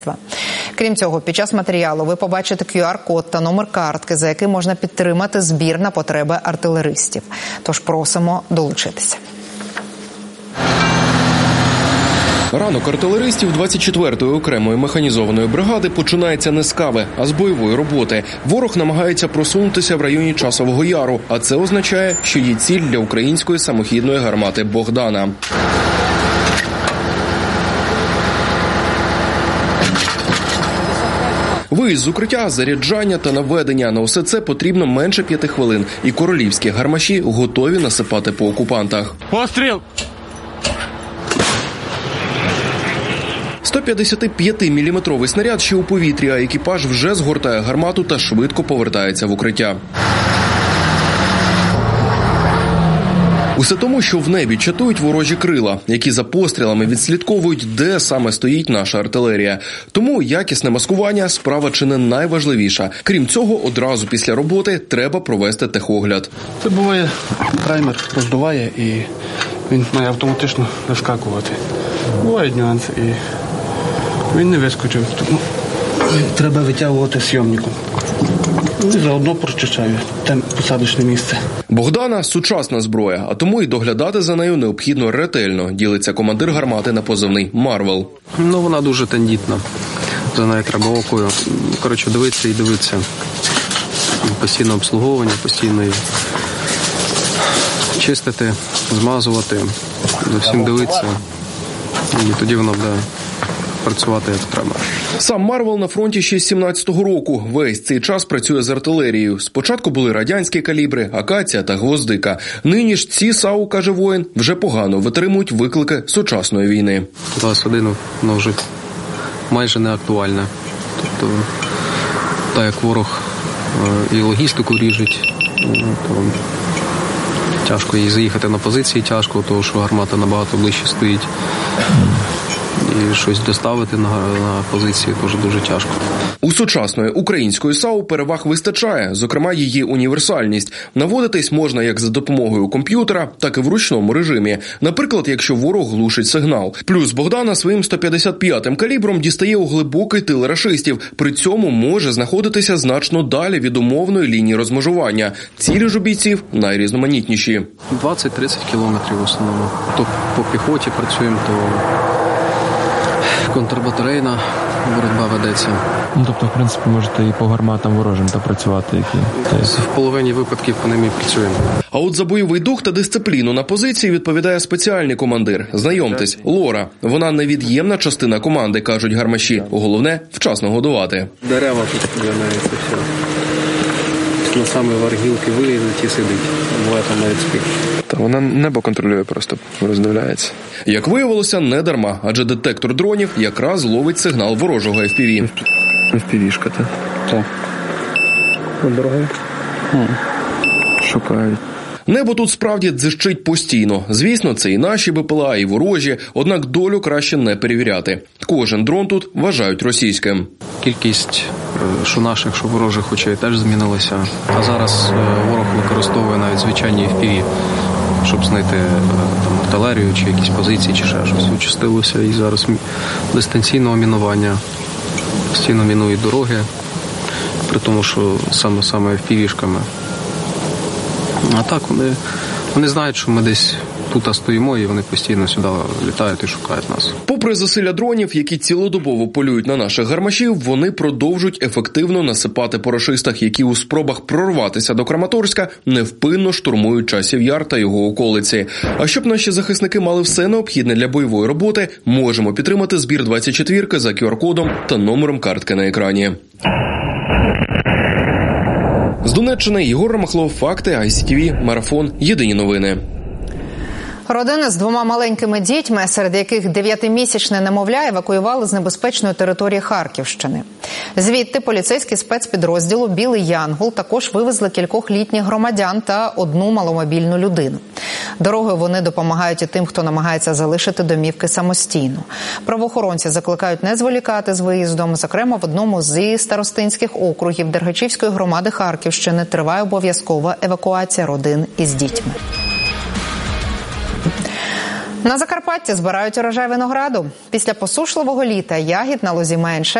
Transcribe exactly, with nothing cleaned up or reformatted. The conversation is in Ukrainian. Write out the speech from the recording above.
Крім цього, під час матеріалу ви побачите кю ар-код та номер картки, за яким можна підтримати збір на потреби артилеристів. Тож просимо долучитися. Ранок артилеристів двадцять четвертої окремої механізованої бригади починається не з кави, а з бойової роботи. Ворог намагається просунутися в районі Часового Яру, а це означає, що є ціль для української самохідної гармати «Богдана». Виїзд з укриття, заряджання та наведення – на усе це потрібно менше п'яти хвилин. І королівські гармаші готові насипати по окупантах. Постріл! сто п'ятдесятип'ятиміліметровий снаряд ще у повітрі, а екіпаж вже згортає гармату та швидко повертається в укриття. Усе тому, що в небі чатують ворожі крила, які за пострілами відслідковують, де саме стоїть наша артилерія. Тому якісне маскування – справа чи не найважливіша. Крім цього, одразу після роботи треба провести техогляд. Це буває, праймер роздуває і він має автоматично вискакувати. Бувають нюанси і він не вискочив, тому треба витягувати зйомником. І заодно прочищаю те посадочне місце. «Богдана» – сучасна зброя, а тому і доглядати за нею необхідно ретельно, ділиться командир гармати на позивний «Марвел». Ну, вона дуже тендітна. За нею треба окою. Коротше, дивитися і дивитися. Постійне обслуговування, постійно її чистити, змазувати, за всім дивитися. І тоді вона буде працювати як треба. Сам Марвел на фронті ще з сімнадцятого року. Весь цей час працює з артилерією. Спочатку були радянські калібри, акація та гвоздика. Нині ж ці САУ, каже воїн, вже погано витримують виклики сучасної війни. двадцять один воно вже майже не актуальне. Тобто, так як ворог і логістику ріжуть, то тяжко їй заїхати на позиції, тяжко, тому що гармата набагато ближче стоїть. І щось доставити на, на позиції теж дуже тяжко. У сучасної української САУ переваг вистачає, зокрема її універсальність. Наводитись можна як за допомогою комп'ютера, так і в ручному режимі. Наприклад, якщо ворог глушить сигнал. Плюс Богдана своїм сто п'ятдесят п'ятим калібром дістає у глибокий тил рашистів. При цьому може знаходитися значно далі від умовної лінії розмежування. Цілі ж у бійців найрізноманітніші. двадцять-тридцять кілометрів в основному. То по піхоті працюємо, то контрбатарейна боротьба ведеться. Ну, тобто, в принципі, можете і по гарматам ворожим та працювати, які... В половині випадків по ним і працюємо. А от за бойовий дух та дисципліну на позиції відповідає спеціальний командир. Знайомтесь, Лора. Вона невід'ємна частина команди, кажуть гармаші. Головне – вчасно годувати. Дерева тут для неї це все. На саме варгілки вилізуть і сидить. Буває там навіть спить. Та вона небо контролює, просто роздивляється. Як виявилося, не дарма, адже детектор дронів якраз ловить сигнал ворожого еф пі ві. еф пі ві-шка, так? Так. Дорогий? Шукають. Небо тут справді дзищить постійно. Звісно, це і наші Бе Пе Ел А, і ворожі, однак долю краще не перевіряти. Кожен дрон тут вважають російським. Кількість що наших, що ворожих очей теж змінилася. А зараз ворог використовує навіть звичайні еф пі ві, щоб знайти там артилерію чи якісь позиції, чи ще щось. Участилося і зараз дистанційного мінування. Постійно мінують дороги, при тому, що саме-саме еф пі ві-шками. А так вони, вони знають, що ми десь тут стоїмо, і вони постійно сюди літають і шукають нас. Попри засилля дронів, які цілодобово полюють на наших гармашів, вони продовжують ефективно насипати по рашистах, які у спробах прорватися до Краматорська невпинно штурмують Часів Яр та його околиці. А щоб наші захисники мали все необхідне для бойової роботи, можемо підтримати збір двадцять четвірки за кю ар-кодом та номером картки на екрані. З Донеччини Єгор Ромахлов, Факти, ай сі ті ві, Марафон, Єдині новини. Родини з двома маленькими дітьми, серед яких дев'ятимісячне немовля, евакуювали з небезпечної території Харківщини. Звідти поліцейські спецпідрозділу «Білий Янгол» також вивезли кількох літніх громадян та одну маломобільну людину. Дорогою вони допомагають і тим, хто намагається залишити домівки самостійно. Правоохоронці закликають не зволікати з виїздом. Зокрема, в одному зі старостинських округів Дергачівської громади Харківщини триває обов'язкова евакуація родин із дітьми. На Закарпатті збирають урожай винограду. Після посушливого літа ягід на лозі менше,